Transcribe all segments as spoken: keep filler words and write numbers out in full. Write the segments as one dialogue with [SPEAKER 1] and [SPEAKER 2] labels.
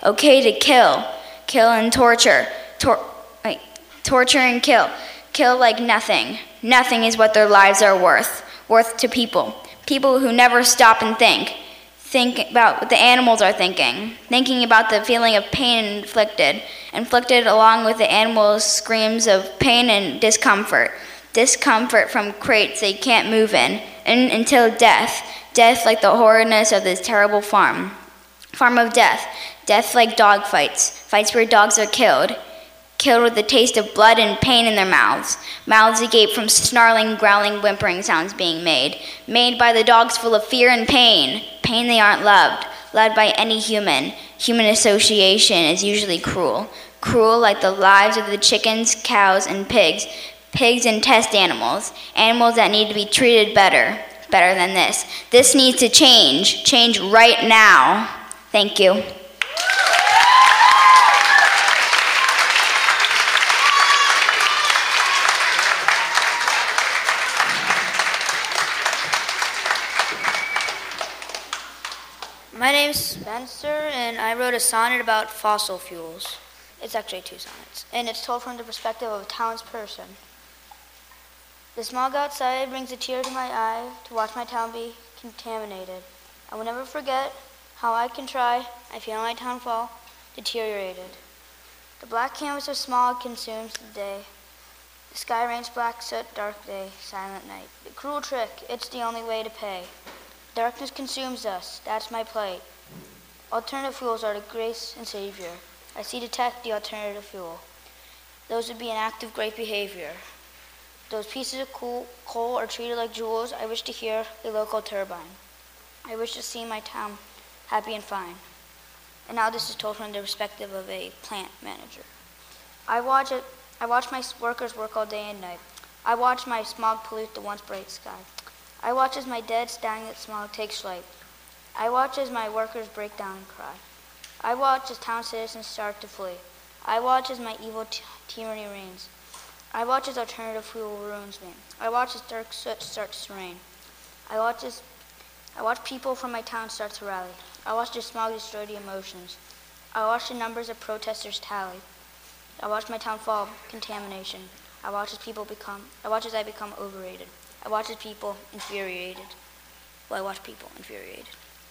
[SPEAKER 1] Okay to kill. Kill and torture. Tor- wait, torture and kill. Kill like nothing. Nothing is what their lives are worth. Worth to people. People who never stop and think. Think about what the animals are thinking. Thinking about the feeling of pain inflicted. Inflicted along with the animals' screams of pain and discomfort. Discomfort from crates they can't move in. And until death. Death like the horridness of this terrible farm. Farm of death. Death like dog fights. Fights where dogs are killed. Killed with the taste of blood and pain in their mouths. Mouths agape from snarling, growling, whimpering sounds being made. Made by the dogs full of fear and pain. Pain they aren't loved. Loved by any human. Human association is usually cruel. Cruel like the lives of the chickens, cows, and pigs. Pigs and test animals. Animals that need to be treated better. Better than this. This needs to change. Change right now. Thank you.
[SPEAKER 2] My name's Spencer, and I wrote a sonnet about fossil fuels. It's actually two sonnets, and it's told from the perspective of a townsperson. The smog outside brings a tear to my eye to watch my town be contaminated. I will never forget how I can try, I feel my town fall, deteriorated. The black canvas of smog consumes the day. The sky rains black soot, dark day, silent night. The cruel trick, it's the only way to pay. Darkness consumes us, that's my plight. Alternative fuels are the grace and savior. I see detect the alternative fuel. Those would be an act of great behavior. Those pieces of coal, coal are treated like jewels. I wish to hear the local turbine. I wish to see my town happy and fine. And now this is told from the perspective of a plant manager. I watch it. I watch my workers work all day and night. I watch my smog pollute the once bright sky. I watch as my dead stagnant smog takes flight. I watch as my workers break down and cry. I watch as town citizens start to flee. I watch as my evil t- tyranny reigns. I watch as alternative fuel ruins me. I watch as dark soot starts to rain. I watch as I watch people from my town start to rally. I watch the smog destroy the emotions. I watch the numbers of protesters tally. I watch my town fall, contamination. I watch as people become, I watch as I become overrated. I watch as people infuriated. Well, I watch people infuriated.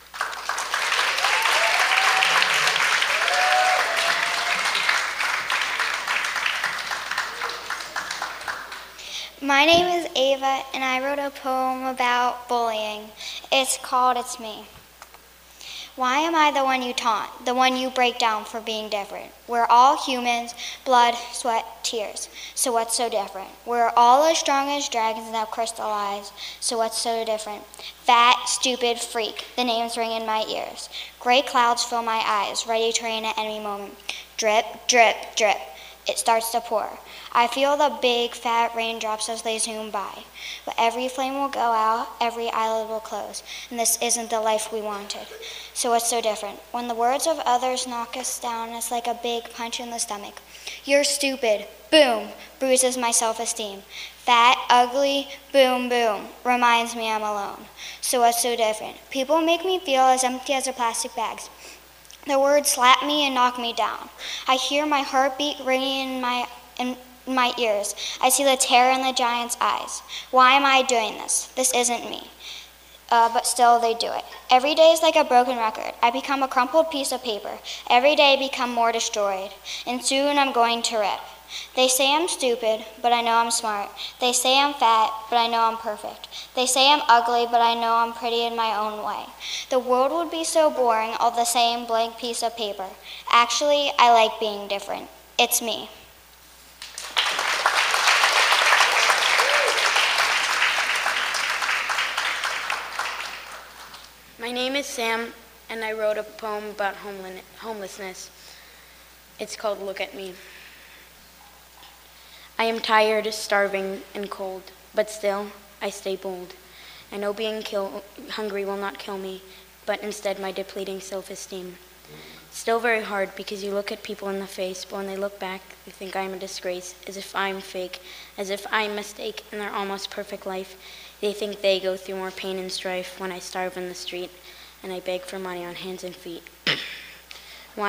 [SPEAKER 3] My name is Ava, and I wrote a poem about bullying. It's called It's Me. Why am I the one you taunt, the one you break down for being different? We're all humans, blood, sweat, tears. So what's so different? We're all as strong as dragons that crystallize. So what's so different? Fat, stupid, freak, the names ring in my ears. Gray clouds fill my eyes, ready to rain at any moment. Drip, drip, drip. It starts to pour. I feel the big fat raindrops as they zoom by. But every flame will go out, every eyelid will close, and this isn't the life we wanted. So what's so different? When the words of others knock us down, it's like a big punch in the stomach. You're stupid, boom, bruises my self-esteem. Fat, ugly, boom, boom, reminds me I'm alone. So what's so different? People make me feel as empty as a plastic bag. The words slap me and knock me down. I hear my heartbeat ringing in my in my ears. I see the terror in the giant's eyes. Why am I doing this? This isn't me. Uh, but still they do it. Every day is like a broken record. I become a crumpled piece of paper. Every day I become more destroyed. And soon I'm going to rip. They say I'm stupid, but I know I'm smart. They say I'm fat, but I know I'm perfect. They say I'm ugly, but I know I'm pretty in my own way. The world would be so boring, all the same blank piece of paper. Actually, I like being different. It's me.
[SPEAKER 4] My name is Sam, and I wrote a poem about homelessness. It's called Look at Me. I am tired, starving, and cold, but still, I stay bold. I know being kill- hungry will not kill me, but instead my depleting self-esteem. Still very hard because you look at people in the face, but when they look back, they think I am a disgrace, as if I am fake, as if I am a mistake in their almost perfect life. They think they go through more pain and strife when I starve in the street, and I beg for money on hands and feet.